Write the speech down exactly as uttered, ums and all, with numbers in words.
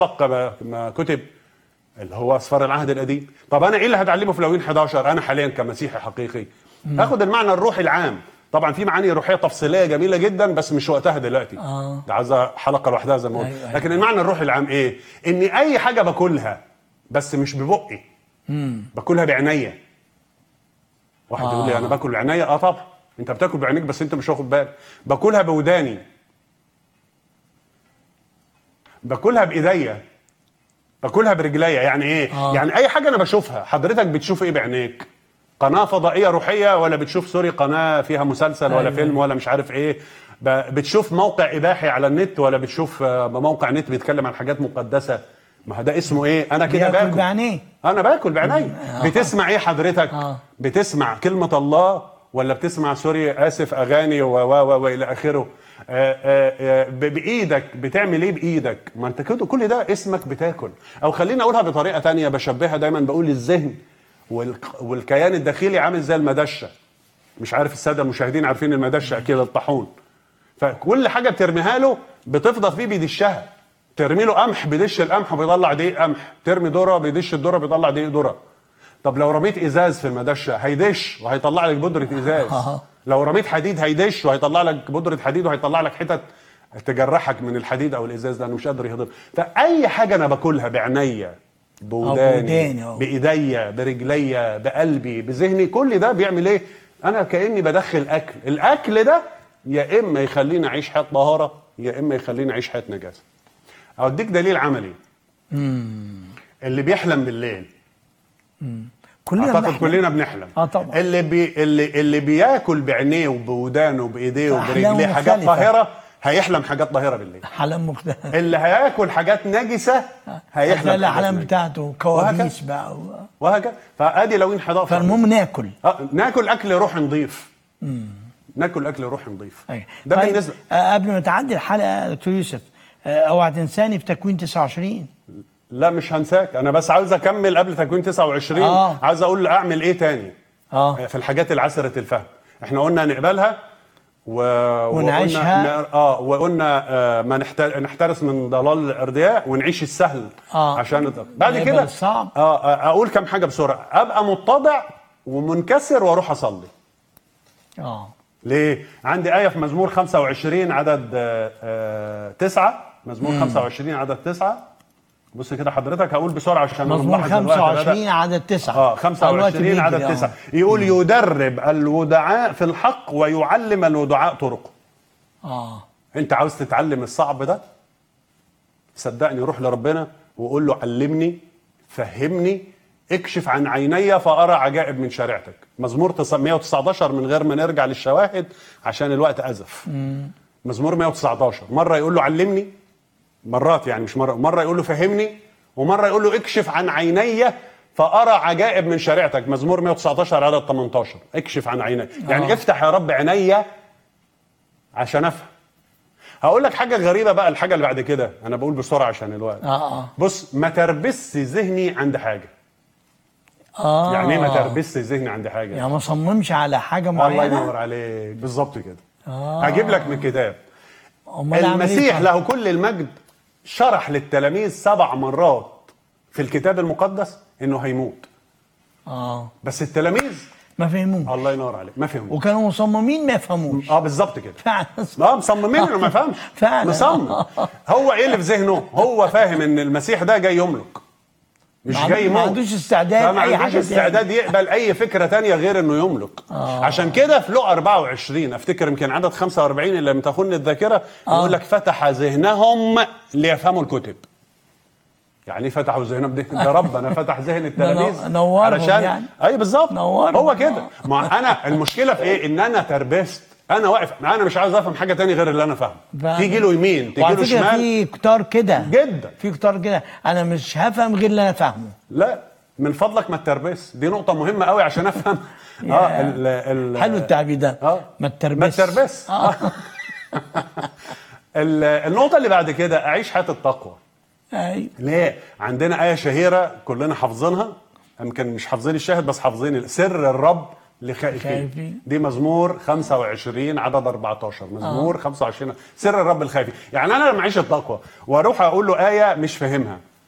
ما كتب اللي هو اصفار العهد القديم. طب انا ايه اللي هتعلمه في لاويين حداشر انا حاليا كمسيحي حقيقي؟ هاخد المعنى الروحي العام. طبعا في معاني روحيه تفصيليه جميله جدا بس مش وقتها دلوقتي، اه ده عايزه حلقه لوحدها زي ما قلت. أيوة لكن المعنى الروحي العام ايه؟ اني اي حاجه باكلها بس مش ببقي، امم باكلها بعينيا. واحد آه. يقول لي انا باكل بعينيا. اه طبعا انت بتاكل بعينيك بس انت مش واخد بالك. باكلها بوداني، باكلها بايديا، باكلها برجليا. يعني ايه؟ آه. يعني اي حاجه انا بشوفها. حضرتك بتشوف ايه بعينيك؟ قناه فضائيه روحيه، ولا بتشوف سوري قناه فيها مسلسل ولا أيوة. فيلم ولا مش عارف ايه؟ ب- بتشوف موقع اباحي على النت، ولا بتشوف آه، موقع نت بيتكلم عن حاجات مقدسه؟ ما هو ده اسمه ايه؟ انا كده بياكل باكل بعينيه. انا باكل بعيني. آه. بتسمع ايه حضرتك؟ آه. بتسمع كلمه الله، ولا بتسمع سوري اسف اغاني و و و والى اخره؟ آه، آه، آه، ب- بايدك بتعمل ايه بايدك؟ ما انت كده كل ده اسمك بتاكل. او خليني اقولها بطريقه تانية بشبهها دايما، بقول الذهن والك- والكيان الداخلي عامل زي المدشه. مش عارف الساده المشاهدين عارفين المدشه اكيد، الطاحون. فكل حاجه بترميها له بتفضل فيه بيدشها. ترمي له قمح بيدش القمح وبيطلع دقيق قمح، ترمي ذره بيدش الذره بيطلع دقيق ذره. طب لو رميت ازاز في المدشه هيدش وهيطلع لك بودره ازاز. آه. لو رميت حديد هيدش وهيطلع لك بودره حديد وهيطلع لك حتت تجرحك من الحديد او الازاز لانه مش قادر يهضم. فاي حاجه انا باكلها بعينيا، بوداني، بوداني، أه. بايديا، برجليا، بقلبي، بذهني، كل ده بيعمل ايه؟ انا كاني بدخل اكل. الاكل ده يا اما يخليني اعيش حياه طهاره يا اما يخليني اعيش حياه نجاسه. اوديك دليل عملي. امم اللي بيحلم بالليل، كلنا اعتقد بنحلم. كلنا بنحلم. اه طبعا. اللي بي اللي اللي بياكل بعينيه وبودانه وبايديه فأحلامه وبرجليه حاجات مختلفة. طاهره هيحلم حاجات طاهره بالليل. حلم مختلف. اللي هياكل حاجات نجسه هيحلم هتلاقي حاجات الاحلام نجسة. بتاعته وهكذا. كوابيس بقى و... وهكذا. فادي لو انحدار. فالمهم ناكل. اه ناكل اكل روحي نضيف. ناكل اكل روحي نضيف. أيوة. ده طيب بالنسبه. آه قبل ما تعدي الحلقه يا دكتور يوسف، آه اوعى تنساني في تكوين تسعة وعشرين. لا مش هنساك، انا بس عاوز اكمل قبل تكوين تسعة وعشرين. آه. عاوز اقول اعمل ايه تاني اه في الحاجات العسره الفهم. احنا قلنا نقبلها و... ونعيشها. وقلنا اه وقلنا آه ما نحت... نحترس من ضلال الاردياء ونعيش السهل. آه. عشان نت- بعد نقبل كده الصعب. اه آه، اقول كم حاجه بسرعه. ابقى متضع ومنكسر واروح اصلي. اه ليه؟ عندي آية في مزمور خمسة وعشرين عدد آه، آه، تسعة. مزمور خمسة وعشرين عدد تسعة. بص كده حضرتك، هقول بسرعة عشان أنا مزمور ملاحظ الوقت خمسة بدأ. وعشرين عدد تسعة. اه خمسة وعشرين عدد آه. تسعة يقول يدرب الودعاء في الحق ويعلم الودعاء طرقه. اه انت عاوز تتعلم الصعب ده؟ صدقني روح لربنا وقول له علمني، فهمني، اكشف عن عيني فأرى عجائب من شريعتك. مزمور مية وتسعتاشر من غير ما نرجع للشواهد عشان الوقت أزف. مزمور مية وتسعتاشر مرة يقول له علمني، مرات يعني مش مرة، مرة يقول له فهمني، ومرة يقول له اكشف عن عيني فأرى عجائب من شريعتك. مزمور مية وتسعتاشر عدد تمنتاشر اكشف عن عيني. يعني آه. افتح يا رب عيني عشان افهم. هقول لك حاجة غريبة بقى، الحاجة اللي بعد كده أنا بقول بسرعة عشان الوقت. اه اه بص، ما تربس ذهني عند حاجة. اه يعني ايه ما تربس ذهني عند حاجة؟ يعني ما صممش على حاجه الله معينه. ينور عليك، بالظبط كده. آه. هجيب لك من كتاب. أمال أعمل إيه المسيح طيب؟ له كل المجد شرح للتلاميذ سبع مرات في الكتاب المقدس انه هيموت، اه بس التلاميذ ما فهموش، الله ينور عليك ما فهموا. وكانوا مصممين ما يفهموش. اه بالظبط كده. فعلا اه مصممين انه ما فهمش. فعلا. مصمم. هو ايه اللي في ذهنه؟ هو فاهم ان المسيح ده جاي يملك، مش ما جاي عنده- ما يموت. عندوش استعداد فما أي عندوش حاجة استعداد يقبل اي فكره تانية غير انه يملك. آه. عشان كده في لقا أربعة وعشرين افتكر يمكن عدد خمسة وأربعين اللي لم تخن الذاكره آه. يقول لك فتح ذهنهم ليفهموا الكتب. يعني ايه فتحوا ذهنهم؟ ده, ده ربنا فتح ذهن التلاميذ نورهم علشان يعني. اي بالظبط نورهم. هو كده. ما انا المشكله في ايه؟ ان انا تربست، انا واقف انا مش عاوز افهم حاجه تاني غير اللي انا فاهمه. فعلا. تيجي له يمين تيجي وعلى له فكرة شمال في كتار كده جدا. في كتار كده انا مش هفهم غير اللي انا فاهمه. لا من فضلك ما تربس، دي نقطة مهمة قوي عشان افهم. اه ال ال حلو التعبير ده. اه ما تربس ما تربس. آه. ال- النقطة اللي بعد كده اعيش حياة التقوى. ايوه ليه؟ عندنا آية شهيرة كلنا حافظينها، يمكن مش حافظين الشاهد بس حافظين سر الرب لخائفين. خائفين. دي مزمور خمسة وعشرين عدد أربعتاشر. مزمور آه. خمسة وعشرين، سر الرب الخائفين. يعني انا لما اعيش التقوى واروح اقول له ايه مش فاهمها